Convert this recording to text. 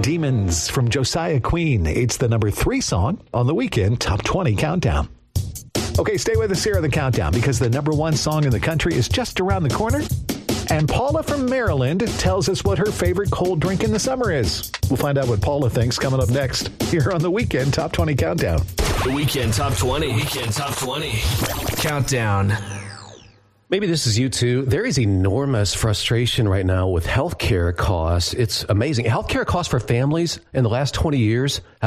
Demons from Josiah Queen. It's the number 3 song on the Weekend Top 20 Countdown. Okay, stay with us here on the countdown because the number 1 song in the country is just around the corner. And Paula from Maryland tells us what her favorite cold drink in the summer is. We'll find out what Paula thinks coming up next here on the Weekend Top 20 Countdown. The Weekend Top 20. Weekend Top 20 Countdown. Maybe this is you too. There is enormous frustration right now with healthcare costs. It's amazing. Healthcare costs for families in the last 20 years